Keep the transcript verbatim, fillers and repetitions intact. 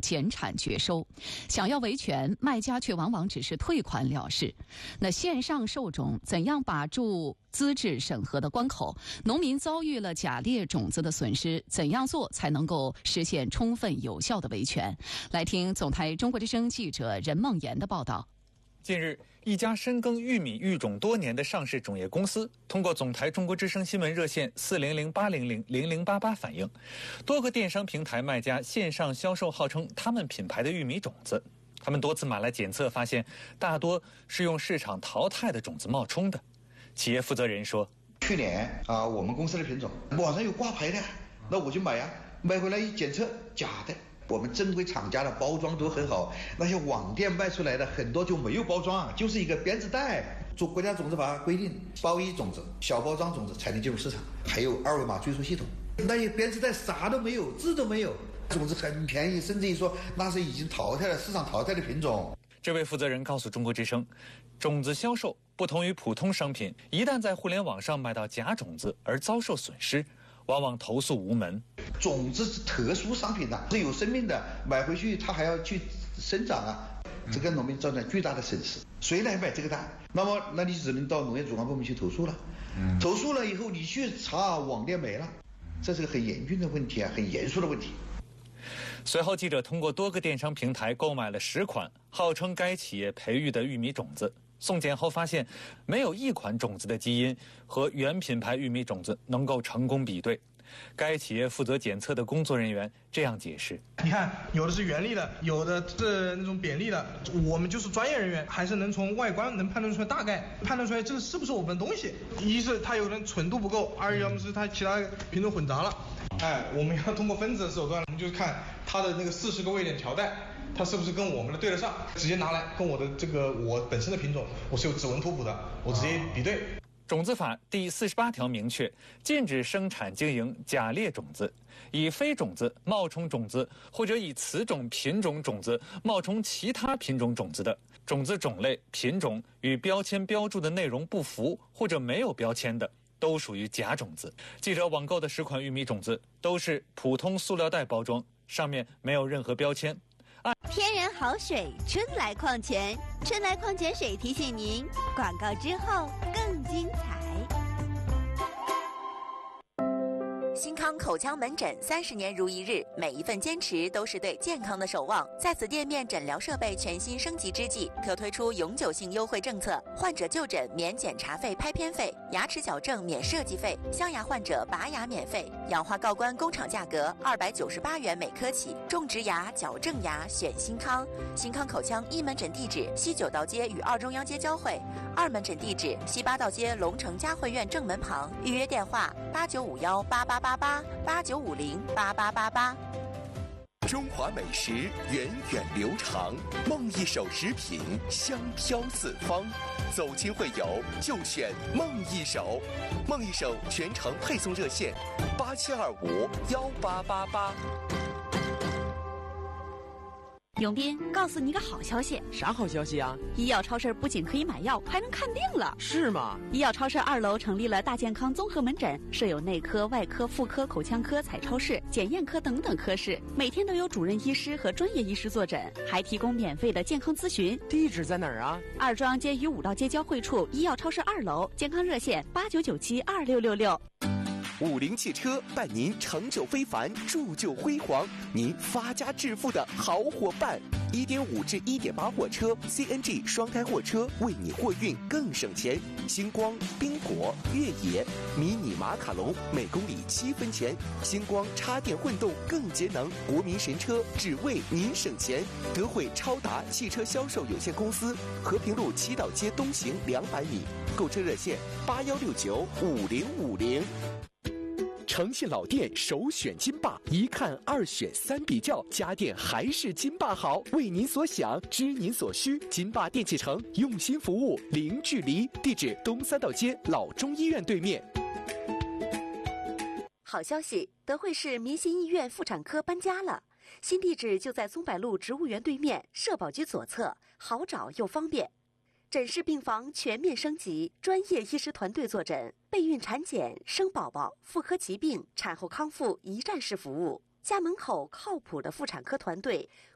减产绝收。想要维权，卖家却往往只是退款了事。那线上售种怎样把住资质审核的关口？农民遭遇了假劣种子的损失，怎样做才能够实现充分有效的维权？来听总台中国之声记者任梦妍的报道。 近日，一家深耕玉米育种多年的上市种业公司，通过总台中国之声新闻热线四零零八零零零零八八反映，多个电商平台卖家线上销售号称他们品牌的玉米种子，他们多次买来检测，发现大多是用市场淘汰的种子冒充的。企业负责人说：“ 去年啊，我们公司的品种网上有挂牌的，那我就买呀，买回来一检测，假的。”我们正规厂家的包装都很好，那些网店卖出来的很多就没有包装，就是一个编织袋。做国家种子法规定，包衣种子、小包装种子才能进入市场，还有二维码追溯系统。那些编织袋啥都没有，字都没有，种子很便宜，甚至于说那是已经淘汰了、市场淘汰的品种。 这位负责人告诉中国之声，种子销售不同于普通商品，一旦在互联网上买到假种子而遭受损失，往往投诉无门。 种子是特殊商品的，是有生命的，买回去它还要去生长啊，这给农民造成巨大的损失。谁来买这个单？那么，那你只能到农业主管部门去投诉了。嗯、投诉了以后，你去查网店没了，这是个很严峻的问题啊，很严肃的问题。 随后，记者通过多个电商平台购买了十款号称该企业培育的玉米种子。送检后发现，没有一款种子的基因和原品牌玉米种子能够成功比对。该企业负责检测的工作人员这样解释： 你看，有的是原粒的，有的是那种扁粒的，我们就是专业人员，还是能从外观能判断出来，大概判断出来这个是不是我们的东西。一是它有人纯度不够，二要么是它其他品种混杂了。哎，我们要通过分子的手段，我们就看它的那个四十个位点条带，它是不是跟我们的对得上，直接拿来跟我的这个我本身的品种，我是有指纹图谱的，我直接比对。 种子法第四十八条明确，禁止生产经营假劣种子，以非种子冒充种子，或者以此种品种种子冒充其他品种种子的，种子种类、品种与标签标注的内容不符或者没有标签的，都属于假种子。记者网购的十款玉米种子都是普通塑料袋包装，上面没有任何标签。 天然好水，春来矿泉，春来矿泉水提醒您，广告之后更精彩。 新康口腔门诊三十年如一日，每一份坚持都是对健康的守望。在此店面诊疗设备全新升级之际，可推出永久性优惠政策：患者就诊免检查费、拍片费；牙齿矫正免设计费；镶牙患者拔牙免费；氧化锆关工厂价格二百九十八元每颗起。种植牙、矫正牙选新康。新康口腔一门诊地址：西九道街与二中央街交汇；二门诊地址：西八道街龙城嘉汇苑正门旁。预约电话：八九五幺八八八八八九五零八八八八。 中华美食源远流长，梦一手食品香飘四方。走亲会友就选梦一手，梦一手全程配送热线：八七二五幺八八八。 永斌，告诉你个好消息。 啥好消息啊？ 医药超市不仅可以买药，还能看病了。 是吗？ 医药超市二楼成立了大健康综合门诊，设有内科、外科、妇科、口腔科、彩超室、检验科等等科室，每天都有主任医师和专业医师坐诊，还提供免费的健康咨询。 地址在哪儿啊？ 二中央街与五道街交汇处，医药超市二楼，健康热线八九九七二六六六。 五菱汽车伴您成就非凡，铸就辉煌，您发家致富的好伙伴。一点五至一点八货车 C N G 双胎货车，为你货运更省钱。星光、冰果、越野、迷你马卡龙每公里七分钱。星光插电混动更节能，国民神车只为您省钱。德惠超达汽车销售有限公司，和平路七道街东行两百米。购车热线八幺六九五零五零。诚信老店首选金霸，一看二选三比较，家电还是金霸好。为您所想，知您所需，金霸电器城用心服务，零距离。地址东三道街老中医院对面。 好消息，德惠市民心医院妇产科搬家了，新地址就在松柏路植物园对面，社保局左侧，好找又方便。诊室病房全面升级，专业医师团队坐诊，备孕产检、生宝宝、妇科疾病、产后康复一站式服务。家门口靠谱的妇产科团队，